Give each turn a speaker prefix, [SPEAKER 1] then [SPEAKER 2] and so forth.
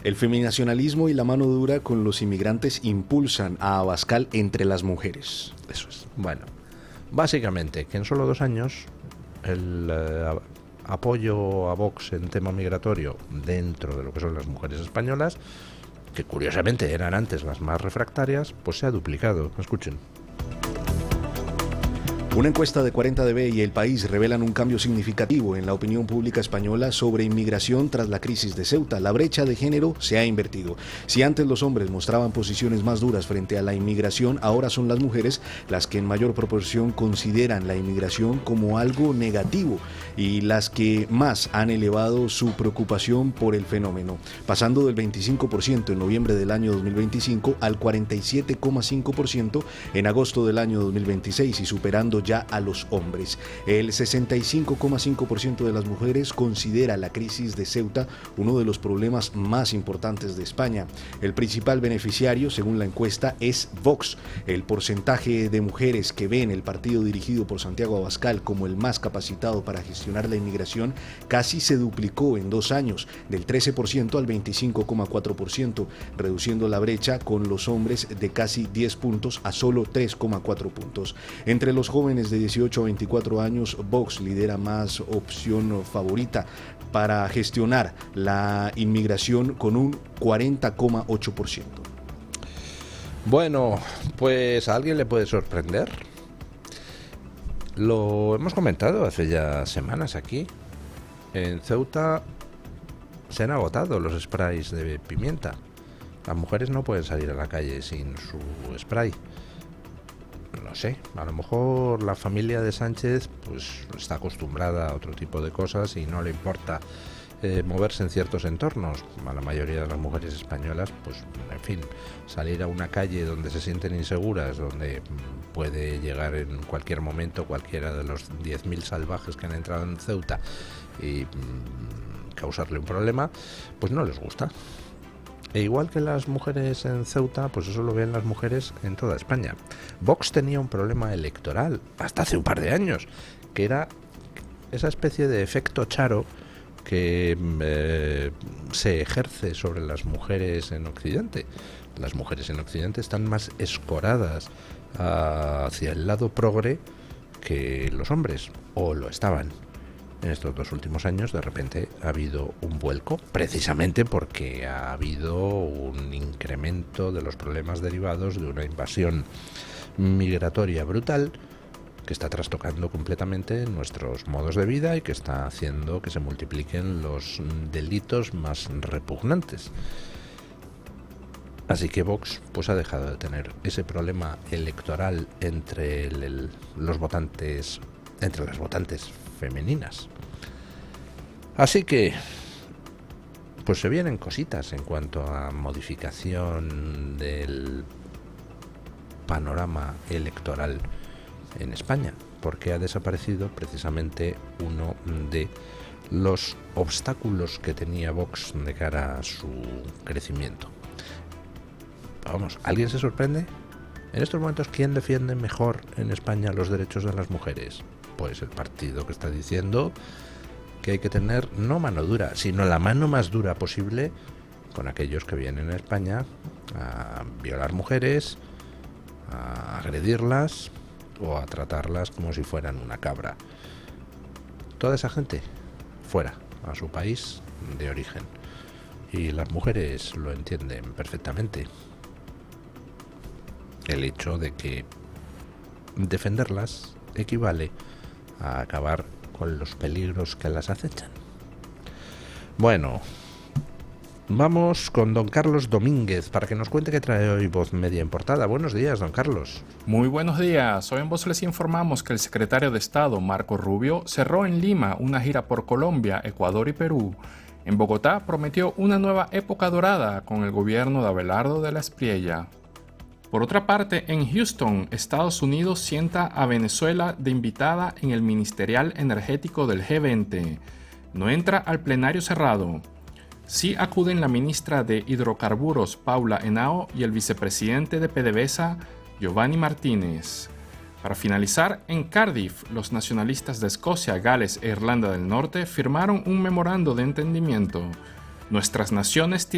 [SPEAKER 1] El feminacionalismo y la mano dura con los inmigrantes impulsan a Abascal entre las mujeres.
[SPEAKER 2] Eso es. Bueno, básicamente que en solo 2 años el apoyo a Vox en tema migratorio dentro de lo que son las mujeres españolas, que curiosamente eran antes las más refractarias, pues se ha duplicado. Escuchen.
[SPEAKER 1] Una encuesta de 40dB y El País revelan un cambio significativo en la opinión pública española sobre inmigración tras la crisis de Ceuta. La brecha de género se ha invertido. Si antes los hombres mostraban posiciones más duras frente a la inmigración, ahora son las mujeres las que en mayor proporción consideran la inmigración como algo negativo y las que más han elevado su preocupación por el fenómeno, pasando del 25% en noviembre del año 2025 al 47,5% en agosto del año 2026 y superando ya a los hombres. El 65,5% de las mujeres considera la crisis de Ceuta uno de los problemas más importantes de España. El principal beneficiario, según la encuesta, es Vox. El porcentaje de mujeres que ven el partido dirigido por Santiago Abascal como el más capacitado para gestionar la inmigración casi se duplicó en 2 años, del 13% al 25,4%, reduciendo la brecha con los hombres de casi 10 puntos a solo 3,4 puntos. Entre los jóvenes de 18 a 24 años, Vox lidera más opción favorita para gestionar la inmigración con un 40,8%.
[SPEAKER 2] Bueno, pues a alguien le puede sorprender. Lo hemos comentado hace ya semanas aquí. En Ceuta se han agotado los sprays de pimienta. Las mujeres no pueden salir a la calle sin su spray. No sé, a lo mejor la familia de Sánchez pues está acostumbrada a otro tipo de cosas y no le importa moverse en ciertos entornos. A la mayoría de las mujeres españolas, pues en fin, salir a una calle donde se sienten inseguras, donde puede llegar en cualquier momento cualquiera de los 10.000 salvajes que han entrado en Ceuta y causarle un problema, pues no les gusta. E igual que las mujeres en Ceuta, pues eso lo ven las mujeres en toda España. Vox tenía un problema electoral hasta hace un par de años, que era esa especie de efecto Charo que se ejerce sobre las mujeres en Occidente. Las mujeres en Occidente están más escoradas hacia el lado progre que los hombres, o lo estaban. En estos 2 últimos años, de repente, ha habido un vuelco, precisamente porque ha habido un incremento de los problemas derivados de una invasión migratoria brutal que está trastocando completamente nuestros modos de vida y que está haciendo que se multipliquen los delitos más repugnantes. Así que Vox pues ha dejado de tener ese problema electoral entre los votantes, entre las votantes femeninas. Así que pues se vienen cositas en cuanto a modificación del panorama electoral en España, porque ha desaparecido precisamente uno de los obstáculos que tenía Vox de cara a su crecimiento. Vamos, ¿alguien se sorprende? En estos momentos, ¿quién defiende mejor en España los derechos de las mujeres? Pues el partido que está diciendo que hay que tener no mano dura, sino la mano más dura posible con aquellos que vienen a España a violar mujeres, a agredirlas o a tratarlas como si fueran una cabra. Toda esa gente fuera, a su país de origen. Y las mujeres lo entienden perfectamente. El hecho de que defenderlas equivale a acabar con los peligros que las acechan. Bueno, vamos con don Carlos Domínguez para que nos cuente qué trae hoy Voz Media en portada. Buenos días, don Carlos.
[SPEAKER 3] Muy buenos días. Hoy en Voz les informamos que el secretario de Estado, Marco Rubio, cerró en Lima una gira por Colombia, Ecuador y Perú. En Bogotá prometió una nueva época dorada con el gobierno de Abelardo de la Espriella. Por otra parte, en Houston, Estados Unidos sienta a Venezuela de invitada en el Ministerial Energético del G20. No entra al plenario cerrado. Sí acuden la ministra de Hidrocarburos, Paula Henao, y el vicepresidente de PDVSA, Giovanni Martínez. Para finalizar, en Cardiff, los nacionalistas de Escocia, Gales e Irlanda del Norte firmaron un memorando de entendimiento. Nuestras naciones